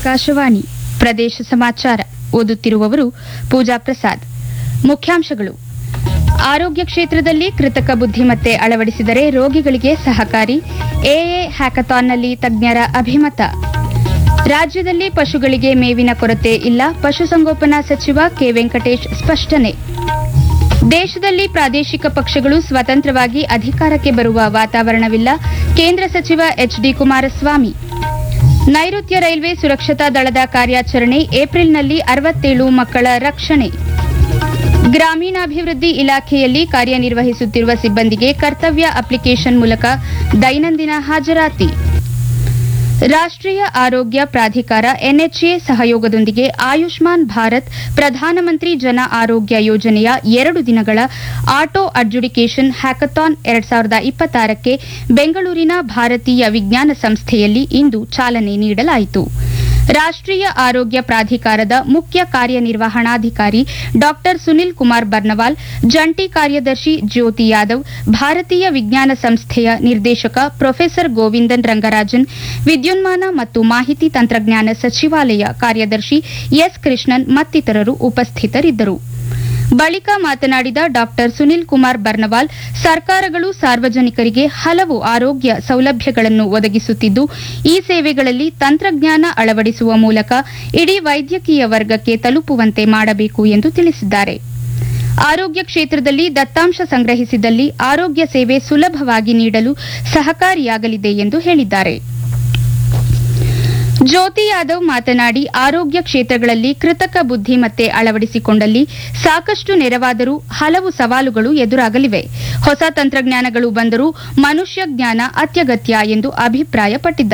ಆಕಾಶವಾಣಿ ಪ್ರದೇಶ ಸಮಾಚಾರ ಓದುತ್ತಿರುವವರು ಪೂಜಾ ಪ್ರಸಾದ್. ಮುಖ್ಯಾಂಶಗಳು: ಆರೋಗ್ಯ ಕ್ಷೇತ್ರದಲ್ಲಿ ಕೃತಕ ಬುದ್ಧಿಮತ್ತೆ ಅಳವಡಿಸಿದರೆ ರೋಗಿಗಳಿಗೆ ಸಹಕಾರಿ. ಎಎ ಹ್ಯಾಕಥಾನ್ನಲ್ಲಿ ತಜ್ಞರ ಅಭಿಮತ. ರಾಜ್ಯದಲ್ಲಿ ಪಶುಗಳಿಗೆ ಮೇವಿನ ಕೊರತೆ ಇಲ್ಲ, ಪಶುಸಂಗೋಪನಾ ಸಚಿವ ಕೆ. ವೆಂಕಟೇಶ್ ಸ್ಪಷ್ಟನೆ. ದೇಶದಲ್ಲಿ ಪ್ರಾದೇಶಿಕ ಪಕ್ಷಗಳು ಸ್ವತಂತ್ರವಾಗಿ ಅಧಿಕಾರಕ್ಕೆ ಬರುವ ವಾತಾವರಣವಿಲ್ಲ, ಕೇಂದ್ರ ಸಚಿವ ಎಚ್ಡಿ ಕುಮಾರಸ್ವಾಮಿ. ನೈಋತ್ಯ ರೈಲ್ವೆ ಸುರಕ್ಷತಾ ದಳದ ಕಾರ್ಯಾಚರಣೆ, ಏಪ್ರಿಲ್ನಲ್ಲಿ 67 ಮಕ್ಕಳ ರಕ್ಷಣೆ. ಗ್ರಾಮೀಣಾಭಿವೃದ್ಧಿ ಇಲಾಖೆಯಲ್ಲಿ ಕಾರ್ಯನಿರ್ವಹಿಸುತ್ತಿರುವ ಸಿಬ್ಬಂದಿಗೆ ಕರ್ತವ್ಯ ಅಪ್ಲಿಕೇಶನ್ ಮೂಲಕ ದೈನಂದಿನ ಹಾಜರಾತಿ. ರಾಷ್ಟ್ರೀಯ ಆರೋಗ್ಯ ಪ್ರಾಧಿಕಾರ ಎನ್ಎಚ್ಎ ಸಹಯೋಗದೊಂದಿಗೆ ಆಯುಷ್ಮಾನ್ ಭಾರತ್ ಪ್ರಧಾನಮಂತ್ರಿ ಜನ ಆರೋಗ್ಯ ಯೋಜನೆಯ 2 ದಿನಗಳ ಆಟೋ ಅಡ್ಜುಡಿಕೇಷನ್ ಹ್ಯಾಕಥಾನ್ 2026ಕ್ಕೆ ಬೆಂಗಳೂರಿನ ಭಾರತೀಯ ವಿಜ್ಞಾನ ಸಂಸ್ಥೆಯಲ್ಲಿ ಇಂದು ಚಾಲನೆ ನೀಡಲಾಯಿತು. ರಾಷ್ಟ್ರೀಯ ಆರೋಗ್ಯ ಪ್ರಾಧಿಕಾರದ ಮುಖ್ಯ ಕಾರ್ಯನಿರ್ವಹಣಾಧಿಕಾರಿ ಡಾ ಸುನಿಲ್ ಕುಮಾರ್ ಬರ್ನವಾಲ್, ಜಂಟಿ ಕಾರ್ಯದರ್ಶಿ ಜ್ಯೋತಿ ಯಾದವ್, ಭಾರತೀಯ ವಿಜ್ಞಾನ ಸಂಸ್ಥೆಯ ನಿರ್ದೇಶಕ ಪ್ರೊಫೆಸರ್ ಗೋವಿಂದನ್ ರಂಗರಾಜನ್, ವಿದ್ಯುನ್ಮಾನ ಮತ್ತು ಮಾಹಿತಿ ತಂತ್ರಜ್ಞಾನ ಸಚಿವಾಲಯ ಕಾರ್ಯದರ್ಶಿ ಎಸ್ ಕೃಷ್ಣನ್ ಮತ್ತಿತರರು ಉಪಸ್ಥಿತರಿದ್ದರು. ಬಳಿಕ ಮಾತನಾಡಿದ ಡಾ ಸುನಿಲ್ ಕುಮಾರ್ ಬರ್ನವಾಲ್, ಸರ್ಕಾರಗಳು ಸಾರ್ವಜನಿಕರಿಗೆ ಹಲವು ಆರೋಗ್ಯ ಸೌಲಭ್ಯಗಳನ್ನು ಒದಗಿಸುತ್ತಿದ್ದು, ಈ ಸೇವೆಗಳಲ್ಲಿ ತಂತ್ರಜ್ಞಾನ ಅಳವಡಿಸುವ ಮೂಲಕ ಇಡೀ ವೈದ್ಯಕೀಯ ವರ್ಗಕ್ಕೆ ತಲುಪುವಂತೆ ಮಾಡಬೇಕು ಎಂದು ತಿಳಿಸಿದ್ದಾರೆ. ಆರೋಗ್ಯ ಕ್ಷೇತ್ರದಲ್ಲಿ ದತ್ತಾಂಶ ಸಂಗ್ರಹಿಸಿದಲ್ಲಿ ಆರೋಗ್ಯ ಸೇವೆ ಸುಲಭವಾಗಿ ನೀಡಲು ಸಹಕಾರಿಯಾಗಲಿದೆ ಎಂದು ಹೇಳಿದ್ದಾರೆ. ಜ್ಯೋತಿ ಯಾದವ್ ಮಾತನಾಡಿ, ಆರೋಗ್ಯ ಕ್ಷೇತ್ರಗಳಲ್ಲಿ ಕೃತಕ ಬುದ್ಧಿಮತ್ತೆ ಅಳವಡಿಸಿಕೊಂಡಲ್ಲಿ ಸಾಕಷ್ಟು ನೆರವಾದರೂ ಹಲವು ಸವಾಲುಗಳು ಎದುರಾಗಲಿವೆ. ಹೊಸ ತಂತ್ರಜ್ಞಾನಗಳು ಬಂದರೂ ಮನುಷ್ಯ ಜ್ಞಾನ ಅತ್ಯಗತ್ಯ ಎಂದು ಅಭಿಪ್ರಾಯಪಟ್ಟಿದ್ದಾರೆ.